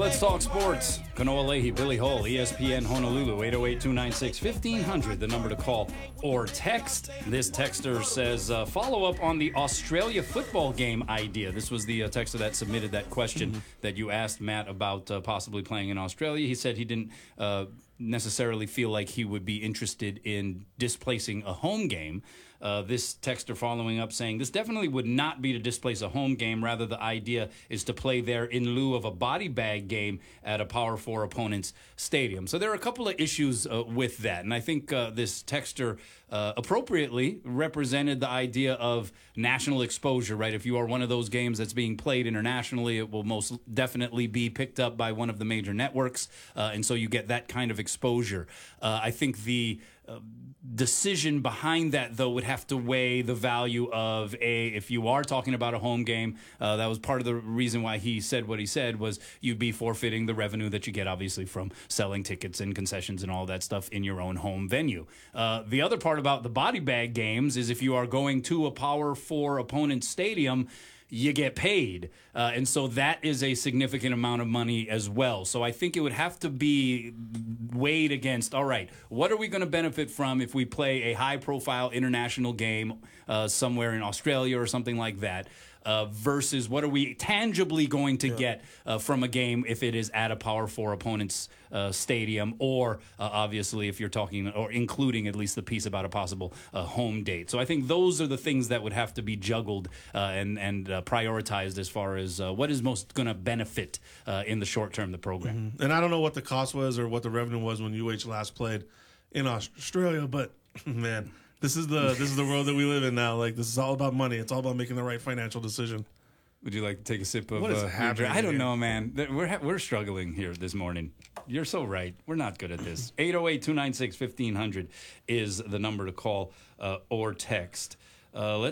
Let's talk sports. Kanoa Leahy, Billy Hull, ESPN Honolulu, 808-296-1500, the number to call or text. This texter says, follow up on the Australia football game idea. This was the texter that submitted that question that you asked Matt about possibly playing in Australia. He said he didn't necessarily feel like he would be interested in displacing a home game. This texter following up saying, this definitely would not be to displace a home game. Rather, the idea is to play there in lieu of a body bag game at a Power 4 opponent's stadium. So there are a couple of issues with that. And I think this texter appropriately represented the idea of national exposure, right? If you are one of those games that's being played internationally, it will most definitely be picked up by one of the major networks. And so you get that kind of exposure. I think the decision behind that, though, would have to weigh the value of if you are talking about a home game, that was part of the reason why he said what he said, was you'd be forfeiting the revenue that you get, obviously, from selling tickets and concessions and all that stuff in your own home venue. The other part about the body bag games is if you are going to a Power 4 opponent's stadium, you get paid. And so that is a significant amount of money as well. So I think it would have to be weighed against, all right, what are we going to benefit from if we play a high-profile international game somewhere in Australia or something like that, versus what are we tangibly going to get from a game if it is at a Power 4 opponent's stadium, or obviously if you're talking or including at least the piece about a possible home date. So I think those are the things that would have to be juggled and prioritized as far as what is most going to benefit in the short term the program. And I don't know what the cost was or what the revenue was when UH last played in Australia, but man, this is the world that we live in now. Like, this is all about money. It's all about making the right financial decision. Would you like to take a sip of? What is happening? I don't know, man. We're struggling here this morning. You're so right. We're not good at this. 808-296-1500 is the number to call or text. Let's